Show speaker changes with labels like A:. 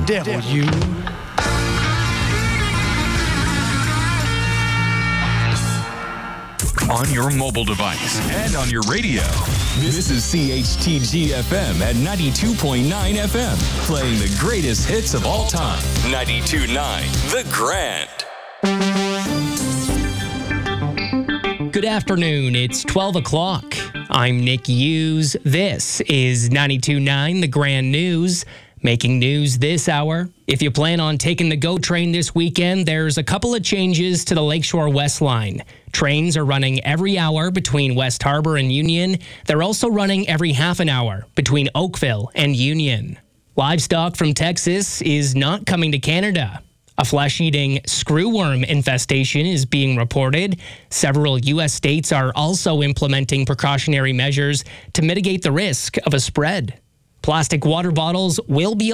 A: devil, you.
B: On your mobile device and on your radio. This is CHTG-FM at 92.9 FM, playing the greatest hits of all time. 92.9 The Grant.
C: Good afternoon. It's 12 o'clock. I'm Nick Hughes. This is 92.9 The Grand News. Making news this hour. If you plan on taking the GO train this weekend, there's a couple of changes to the Lakeshore West Line. Trains are running every hour between West Harbor and Union. They're also running every half an hour between Oakville and Union. Livestock from Texas is not coming to Canada. A flesh-eating screwworm infestation is being reported. Several U.S. states are also implementing precautionary measures to mitigate the risk of a spread. Plastic water bottles will be